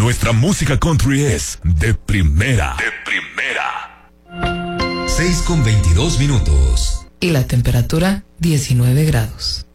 Nuestra música country es de primera. De primera. 6:22. Y la temperatura, 19 grados.